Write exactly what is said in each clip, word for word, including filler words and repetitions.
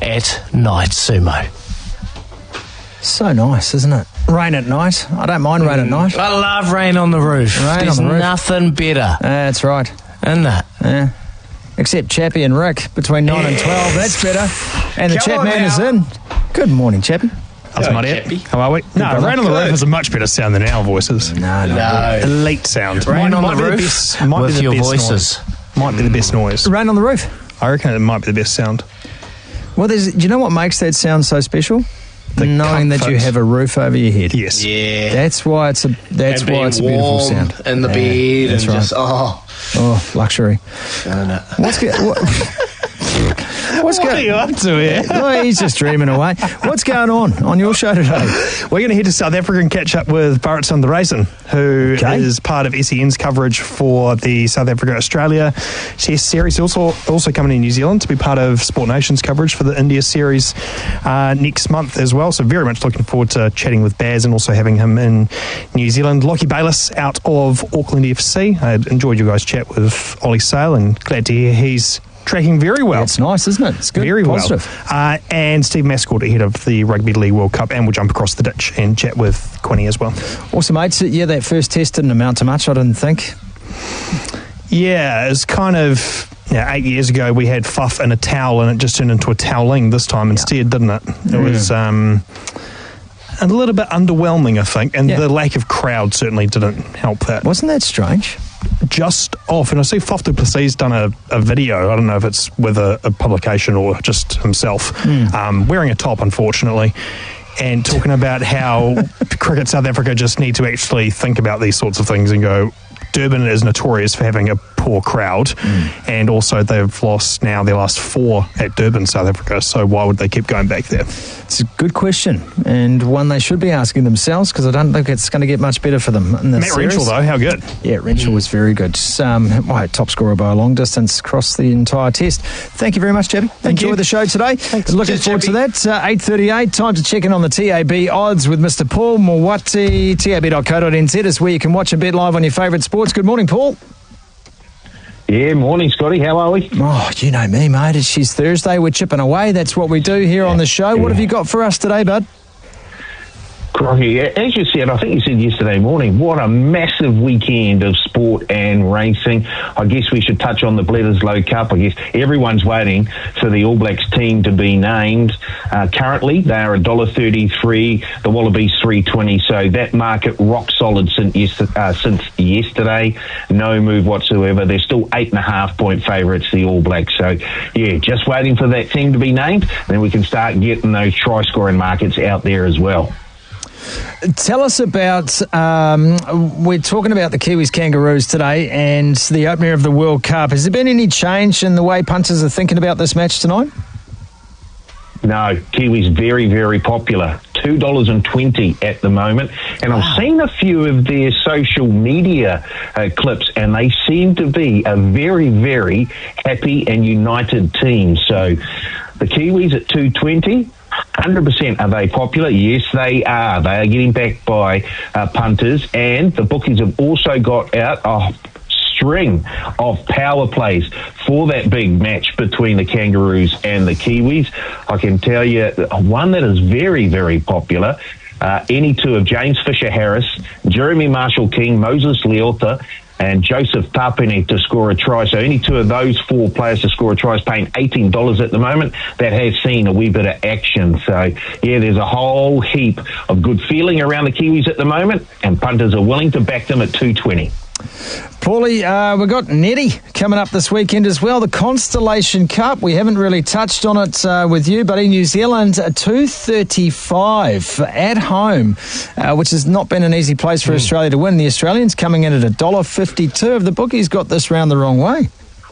at night, Sumo. So nice, isn't it? Rain at night. I don't mind rain at night. I love rain on the roof. Rain There's on the roof. nothing better. That's right. Isn't it? Yeah. Except Chappie and Rick between nine and twelve. That's better. And the Come Chap on man now. is in. Good morning, Chappie. That's Hello, Muddy. Chappie. How are we? No, brother. Rain on the Good. Roof is a much better sound than our voices. No, no. No. Elite sound. Rain Might- on might the be roof best- might be with the your best voices. noise. Might be the best noise. Rain on the roof. I reckon it might be the best sound. Well, there's, do you know what makes that sound so special? The Knowing that comfort. you have a roof over your head. Yes. Yeah. That's why it's a. That's And why being it's a beautiful warm sound. in the Yeah, bed that's and right. just, oh, Oh, luxury. isn't it? What's go- what, What's What are going? you up to here? Oh, he's just dreaming away. What's going on on your show today? We're going to head to South Africa and catch up with Bharat Sundaresan, who Okay. is part of S E N's coverage for the South Africa-Australia Test Series. Also, also coming to New Zealand to be part of Sport Nation's coverage for the India Series uh, next month as well. So very much looking forward to chatting with Baz and also having him in New Zealand. Lockie Bayliss out of Auckland F C. I enjoyed you guys' chat with Ollie Sale and glad to hear he's tracking very well. It's nice, isn't it? It's good. Very Positive. well. Uh, and Steve Mascott ahead of the Rugby League World Cup, and we'll jump across the ditch and chat with Quinny as well. Awesome, mates. Yeah, that first test didn't amount to much, I didn't think. Yeah, it's kind of... Yeah, eight years ago we had Fuff in a towel and it just turned into a toweling this time instead, didn't it? It was um, a little bit underwhelming, I think, and Yeah. the lack of crowd certainly didn't help that. Wasn't that strange? Just off, and I see Faf du Plessis done a, a video, I don't know if it's with a, a publication or just himself, Hmm. um, wearing a top, unfortunately, and talking about how Cricket South Africa just need to actually think about these sorts of things and go, Durban is notorious for having a poor crowd, Mm. and also they've lost now their last four at Durban, South Africa, so why would they keep going back there? It's a good question, and one they should be asking themselves, because I don't think it's going to get much better for them in this Matt series. Renshaw, though, how good? Yeah, Renshaw was very good. Um, well, top scorer by a long distance across the entire test. Thank you very much, Chappie. Thank Enjoy you. the show today. Thanks. Looking Cheers, forward Chappie. to that. Uh, eight thirty-eight, time to check in on the T A B odds with Mister Paul Mawati. T A B dot co dot n z is where you can watch and bet live on your favourite sports. Good morning, Paul. Yeah, morning, Scotty. How are we? Oh, you know me, mate. It's she's Thursday. We're chipping away. That's what we do here on the show. What have you got for us today, bud? Crikey, as you said, I think you said yesterday morning, what a massive weekend of sport and racing. I guess we should touch on the Bledisloe Cup. I guess everyone's waiting for the All Blacks team to be named. Uh, currently, they are one dollar thirty-three, the Wallabies three twenty, so that market rock solid since, yes- uh, since yesterday. No move whatsoever. They're still eight and a half point favourites, the All Blacks. So, yeah, just waiting for that team to be named, then we can start getting those try-scoring markets out there as well. Tell us about, um, we're talking about the Kiwis Kangaroos today and the opener of the World Cup. Has there been any change in the way punters are thinking about this match tonight? No, Kiwis very, very popular. two dollars twenty at the moment. And I've seen a few of their social media uh, clips, and they seem to be a very, very happy and united team. So the Kiwis at two twenty, one hundred percent are they popular? Yes, they are. They are getting backed by uh, punters, and the bookies have also got out a string of power plays for that big match between the Kangaroos and the Kiwis. I can tell you one that is very, very popular. Uh, any two of James Fisher-Harris, Jeremy Marshall-King, Moses Leota, and Joseph Tapine to score a try. So any two of those four players to score a try is paying eighteen dollars at the moment. That has seen a wee bit of action. So, yeah, there's a whole heap of good feeling around the Kiwis at the moment, and punters are willing to back them at two twenty. Paulie, uh, we've got Netty coming up this weekend as well. The Constellation Cup, we haven't really touched on it uh, with you, but in New Zealand, two thirty-five at home, uh, which has not been an easy place for mm. Australia to win. The Australians coming in at one dollar fifty-two. Have the bookies got this round the wrong way?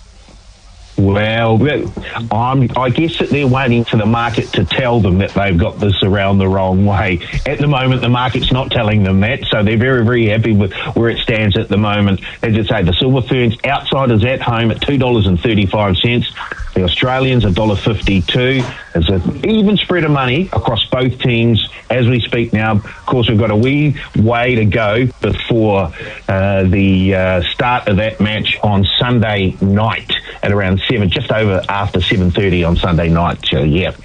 Well, I'm, I guess that they're waiting for the market to tell them that they've got this around the wrong way. At the moment, the market's not telling them that, so they're very, very happy with where it stands at the moment. As I say, the Silver Ferns outsiders at home at two dollars thirty-five. The Australians one dollar fifty-two. There's an even spread of money across both teams as we speak now. Of course, we've got a wee way to go before uh, the uh, start of that match on Sunday night at around seven, just over after seven thirty on Sunday night. So, yeah.